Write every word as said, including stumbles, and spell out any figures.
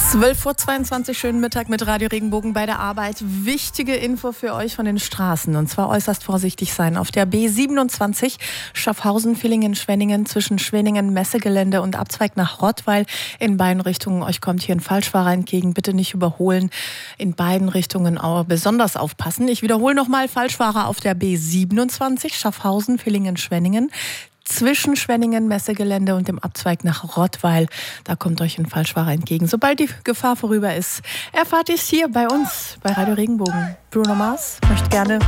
zwölf Uhr zweiundzwanzig, schönen Mittag mit Radio Regenbogen bei der Arbeit. Wichtige Info für euch von den Straßen, und zwar äußerst vorsichtig sein. Auf der B siebenundzwanzig Schaffhausen, Villingen, Schwenningen, zwischen Schwenningen, Messegelände und Abzweig nach Rottweil in beiden Richtungen. Euch kommt hier ein Falschfahrer entgegen, bitte nicht überholen. In beiden Richtungen auch besonders aufpassen. Ich wiederhole nochmal, Falschfahrer auf der B siebenundzwanzig Schaffhausen, Villingen, Schwenningen. Zwischen Schwenningen, Messegelände und dem Abzweig nach Rottweil. Da kommt euch ein Falschfahrer entgegen. Sobald die Gefahr vorüber ist, erfahrt ihr es hier bei uns, bei Radio Regenbogen. Bruno Mars möchte gerne